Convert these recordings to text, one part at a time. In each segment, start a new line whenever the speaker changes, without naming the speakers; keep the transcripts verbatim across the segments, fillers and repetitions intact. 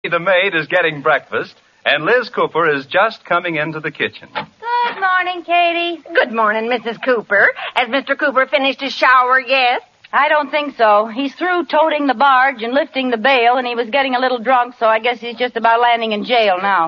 The maid is getting breakfast, and Liz Cooper is just coming into the kitchen.
Good morning, Katie.
Good morning, Missus Cooper. Has Mister Cooper finished his shower yet?
I don't think so. He's through toting the barge and lifting the bale, and he was getting a little drunk, so I guess he's just about landing in jail now.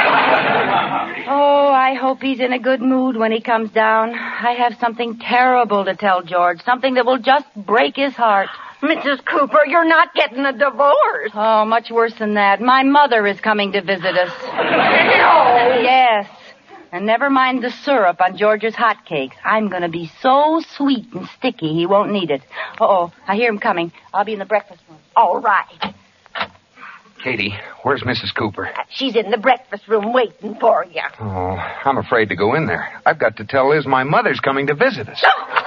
Oh, I hope he's in a good mood when he comes down. I have something terrible to tell George, something that will just break his heart.
Missus Cooper, you're not getting a divorce.
Oh, much worse than that. My mother is coming to visit us.
No.
Yes. And never mind the syrup on George's hotcakes. I'm going to be so sweet and sticky he won't need it. Uh-oh, I hear him coming. I'll be in the breakfast room.
All right.
Katie, where's Missus Cooper?
She's in the breakfast room waiting for you.
Oh, I'm afraid to go in there. I've got to tell Liz my mother's coming to visit us.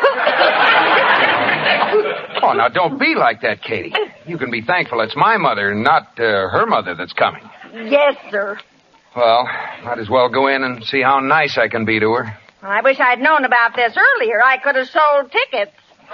Oh, now don't be like that, Katie. You can be thankful it's my mother, not uh, her mother that's coming.
Yes, sir.
Well, might as well go in and see how nice I can be to her.
I wish I'd known about this earlier. I could have sold tickets.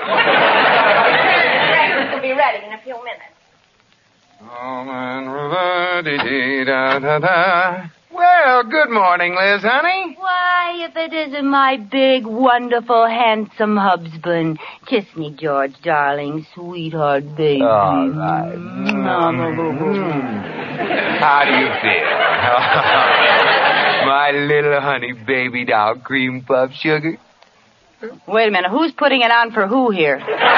Breakfast will be ready in a few minutes.
Oh, man, da da da. Well, good morning, Liz, honey.
Why, if it isn't my big, wonderful, handsome husband. Kiss me, George, darling, sweetheart, baby.
All right. Mm. How do you feel? My little honey baby doll, cream puff sugar.
Wait a minute, who's putting it on for who here?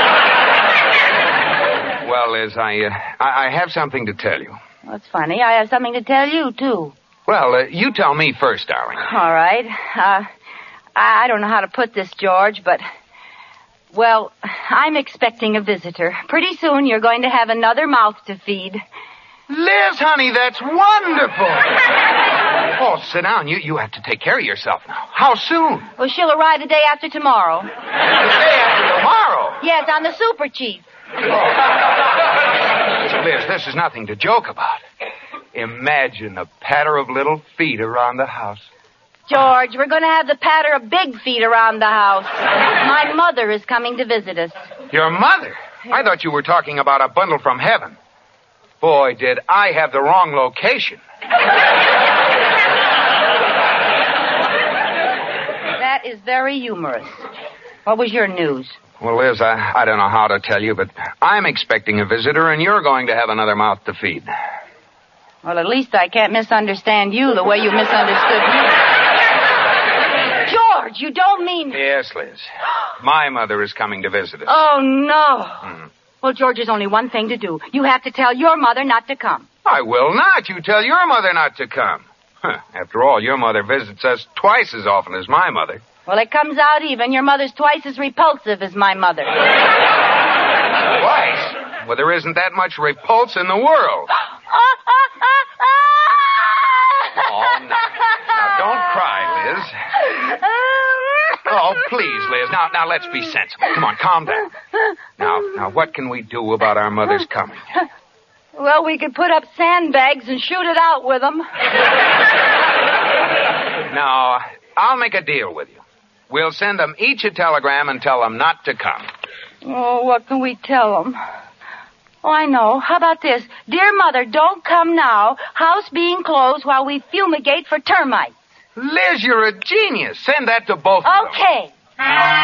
Well, Liz, I, uh, I, I have something to tell you.
That's funny. I have something to tell you, too.
Well, uh, you tell me first, darling.
All right. Uh, I don't know how to put this, George, but, well, I'm expecting a visitor. Pretty soon you're going to have another mouth to feed.
Liz, honey, that's wonderful. Oh, sit down. You you have to take care of yourself now. How soon?
Well, she'll arrive the day after tomorrow.
The day after tomorrow?
Yes, on the Super Chief.
Liz, this is nothing to joke about. Imagine a patter of little feet around the house.
George, we're going to have the patter of big feet around the house. My mother is coming to visit us.
Your mother? I thought you were talking about a bundle from heaven. Boy, did I have the wrong location.
That is very humorous. What was your news?
Well, Liz, I, I don't know how to tell you, but I'm expecting a visitor, and you're going to have another mouth to feed.
Well, at least I can't misunderstand you the way you misunderstood me. George, you don't mean...
Yes, Liz. My mother is coming to visit us.
Oh, no.
Mm.
Well, George, there's only one thing to do. You have to tell your mother not to come.
I will not. You tell your mother not to come. Huh. After all, your mother visits us twice as often as my mother.
Well, it comes out even. Your mother's twice as repulsive as my mother.
Twice? Well, there isn't that much repulse in the world. Oh, no. Now, don't cry, Liz. Oh, please, Liz. Now, now, let's be sensible. Come on, calm down. Now, now, what can we do about our mother's coming?
Well, we could put up sandbags and shoot it out with them.
Now, I'll make a deal with you. We'll send them each a telegram and tell them not to come.
Oh, what can we tell them? Oh, I know. How about this? Dear Mother, don't come now. House being closed while we fumigate for termites.
Liz, you're a genius. Send that to both of them.
Okay.